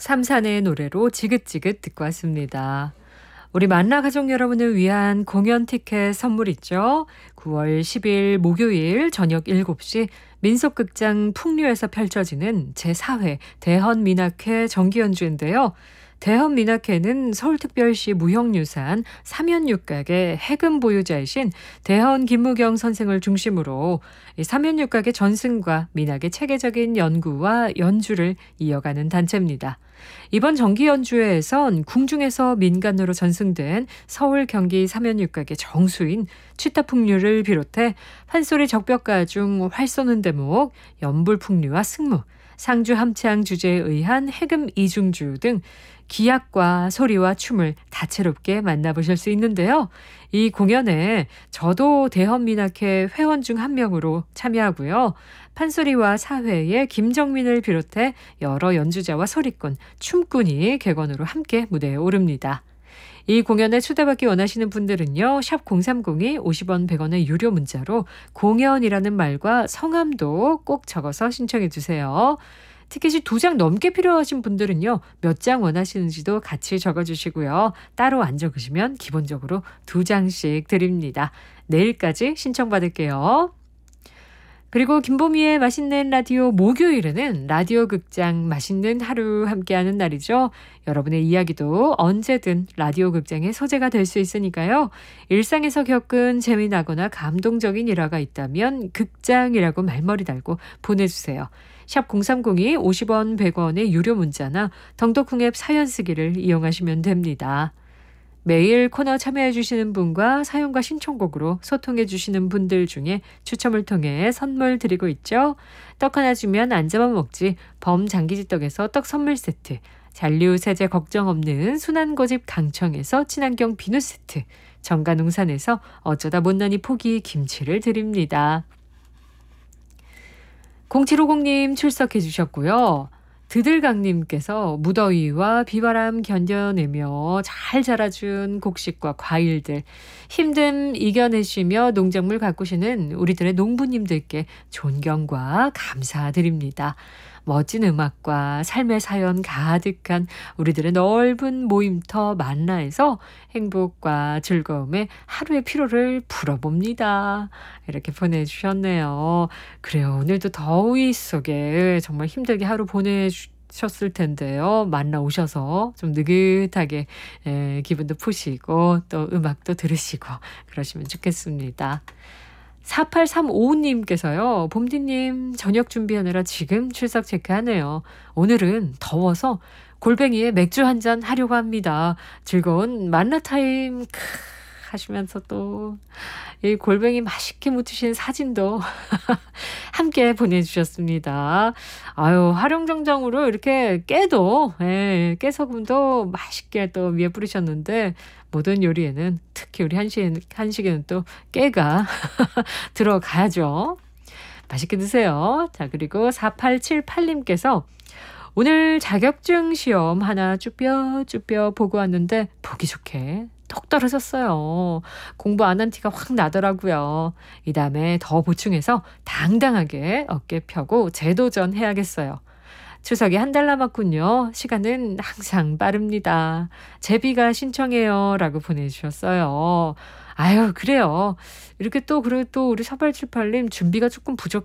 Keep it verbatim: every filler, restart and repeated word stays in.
삼산의 노래로 지긋지긋 듣고 왔습니다. 우리 만나 가족 여러분을 위한 공연 티켓 선물 있죠? 구월 십일 목요일 저녁 일곱 시 민속극장 풍류에서 펼쳐지는 제사 회 대헌민학회 정기연주인데요. 대헌민학회는 서울특별시 무형유산 삼연육각의 해금 보유자이신 대헌 김무경 선생을 중심으로 이 삼연육각의 전승과 민학의 체계적인 연구와 연주를 이어가는 단체입니다. 이번 정기연주회에선 궁중에서 민간으로 전승된 서울 경기 삼연육각의 정수인 취타풍류를 비롯해 판소리 적벽가 중 활 쏘는 대목, 연불풍류와 승무, 상주 함창 주제에 의한 해금 이중주 등 기악과 소리와 춤을 다채롭게 만나보실 수 있는데요. 이 공연에 저도 대헌민학회 회원 중 한 명으로 참여하고요. 판소리와 사회의 김정민을 비롯해 여러 연주자와 소리꾼, 춤꾼이 객원으로 함께 무대에 오릅니다. 이 공연에 초대받기 원하시는 분들은요. 샵 공삼공이 오십 원 백 원의 유료 문자로 공연이라는 말과 성함도 꼭 적어서 신청해 주세요. 티켓이 두 장 넘게 필요하신 분들은요. 몇 장 원하시는지도 같이 적어주시고요. 따로 안 적으시면 기본적으로 두 장씩 드립니다. 내일까지 신청받을게요. 그리고 김보미의 맛있는 라디오 목요일에는 라디오 극장 맛있는 하루 함께하는 날이죠. 여러분의 이야기도 언제든 라디오 극장의 소재가 될 수 있으니까요. 일상에서 겪은 재미나거나 감동적인 일화가 있다면 극장이라고 말머리 달고 보내주세요. 샵 공삼공이 오십 원 백 원의 유료 문자나 덩덕콩 앱 사연 쓰기를 이용하시면 됩니다. 매일 코너 참여해 주시는 분과 사연과 신청곡으로 소통해 주시는 분들 중에 추첨을 통해 선물 드리고 있죠. 떡 하나 주면 안 잡아먹지 범장기지떡에서 떡 선물 세트, 잔류세제 걱정 없는 순환고집 강청에서 친환경 비누 세트, 정가농산에서 어쩌다 못난이 포기 김치를 드립니다. 공칠오공님 출석해 주셨고요. 드들강님께서 무더위와 비바람 견뎌내며 잘 자라준 곡식과 과일들 힘듦 이겨내시며 농작물 가꾸시는 우리들의 농부님들께 존경과 감사드립니다. 멋진 음악과 삶의 사연 가득한 우리들의 넓은 모임터 만나에서 행복과 즐거움에 하루의 피로를 풀어봅니다. 이렇게 보내주셨네요. 그래요. 오늘도 더위 속에 정말 힘들게 하루 보내주셨을 텐데요. 만나오셔서 좀 느긋하게 에, 기분도 푸시고 또 음악도 들으시고 그러시면 좋겠습니다. 사팔삼오님께서요. 봄디님 저녁 준비하느라 지금 출석 체크하네요. 오늘은 더워서 골뱅이에 맥주 한잔 하려고 합니다. 즐거운 만나타임 크 하시면서 또 이 골뱅이 맛있게 무치신 사진도 함께 보내주셨습니다. 아유 활용정정으로 이렇게 깨도 예, 깨소금도 맛있게 또 위에 뿌리셨는데 모든 요리에는 특히 우리 한식, 한식에는 또 깨가 들어가야죠. 맛있게 드세요. 자 그리고 사팔칠팔님께서 오늘 자격증 시험 하나 쭈뼛쭈뼛 보고 왔는데 보기 좋게 똑 떨어졌어요. 공부 안 한 티가 확 나더라고요. 이 다음에 더 보충해서 당당하게 어깨 펴고 재도전 해야겠어요. 추석이 한 달 남았군요. 시간은 항상 빠릅니다. 제비가 신청해요 라고 보내주셨어요. 아유 그래요. 이렇게 또 그리고 또 우리 사팔칠팔님 준비가 조금 부족